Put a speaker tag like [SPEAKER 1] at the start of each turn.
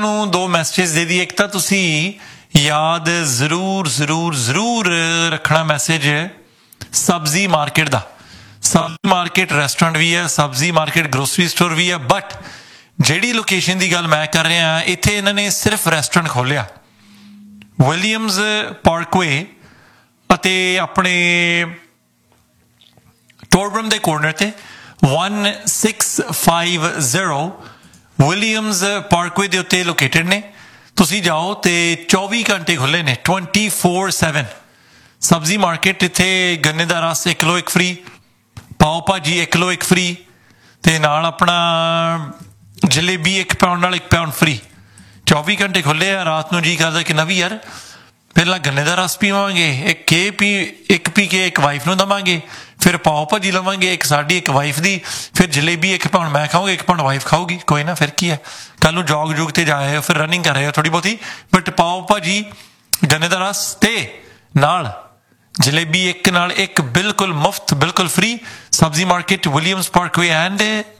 [SPEAKER 1] ਨੂੰ ਦੋ ਮੈਸੇਜ ਦੇ ਦਈਏ। ਇੱਕ ਤਾਂ ਤੁਸੀਂ ਯਾਦ ਜ਼ਰੂਰ ਰੱਖਣਾ ਮੈਸੇਜ ਸਬਜ਼ੀ ਮਾਰਕੀਟ ਦਾ। ਸਬਜ਼ੀ ਮਾਰਕੀਟ ਰੈਸਟੋਰੈਂਟ ਵੀ ਹੈ, ਸਬਜ਼ੀ ਮਾਰਕੀਟ ਗਰੋਸਰੀ ਸਟੋਰ ਵੀ ਹੈ, ਬਟ ਜਿਹੜੀ ਲੋਕੇਸ਼ਨ ਦੀ ਗੱਲ ਮੈਂ ਕਰ ਰਿਹਾ ਇੱਥੇ ਇਹਨਾਂ ਨੇ ਸਿਰਫ ਰੈਸਟੋਰੈਂਟ ਖੋਲ੍ਹਿਆ ਵਿਲੀਅਮਸ ਪਾਰਕਵੇ ਅਤੇ ਆਪਣੇ ਟੋਰਬਰਮ ਦੇ ਕੋਰਨਰ ਤੇ 1650 ਵਿਲੀਅਮਸ ਪਾਰਕਵੇ ਦੇ ਉੱਤੇ ਲੋਕੇਟਡ ਨੇ। ਤੁਸੀਂ ਜਾਓ ਤੇ 24 ਘੰਟੇ ਖੁੱਲ੍ਹੇ ਨੇ 24/7। ਸਬਜ਼ੀ ਮਾਰਕੀਟ ਇੱਥੇ ਗੰਨੇ ਦਾ ਰਸ 1 ਕਿਲੋ 1 ਫਰੀ, ਪਾਓ ਭਾਜੀ 1 ਕਿਲੋ 1 ਫਰੀ ਤੇ ਨਾਲ ਆਪਣਾ ਜਲੇਬੀ 1 ਪਾਊਂਡ ਨਾਲ 1 ਪਾਊਂਡ ਫਰੀ। 24 ਘੰਟੇ ਖੁੱਲ੍ਹੇ ਆ। ਰਾਤ ਨੂੰ ਜੀ ਕਰਦਾ ਕਿ ਨਵੀਂ ਯਾਰ ਪਹਿਲਾਂ ਗੰਨੇ ਦਾ ਰਸ ਪੀਵਾਂਗੇ, ਇੱਕ ਪੀ ਕੇ ਇੱਕ ਵਾਈਫ ਨੂੰ ਦੇਵਾਂਗੇ, ਫਿਰ ਪਾਓ ਭਾਜੀ ਲਵਾਂਗੇ ਇੱਕ ਸਾਡੀ ਇੱਕ ਵਾਈਫ ਦੀ, ਫਿਰ ਜਲੇਬੀ 1 ਪਾਊਂਡ ਮੈਂ ਖਾਊਂਗਾ 1 ਪਾਊਂਡ ਵਾਈਫ ਖਾਊਗੀ। ਕੋਈ ਨਾ ਫਿਰ ਕੀ ਹੈ, ਕੱਲ੍ਹ ਨੂੰ ਜੋਗ ਤੇ ਜਾ ਆਏ ਹੋ, ਫਿਰ ਰਨਿੰਗ ਕਰ ਰਹੇ ਹੋ ਥੋੜ੍ਹੀ ਬਹੁਤੀ, ਬਟ ਪਾਓ ਭਾਜੀ ਗੰਨੇ ਦਾ ਰਸ ਤੇ ਨਾਲ ਜਲੇਬੀ 1 ਨਾਲ 1 ਬਿਲਕੁਲ ਮੁਫਤ, ਬਿਲਕੁਲ ਫਰੀ। ਸਬਜ਼ੀ ਮਾਰਕੀਟ ਵਿਲੀਅਮਸ ਪਾਰਕਵੇ ਐਂਡ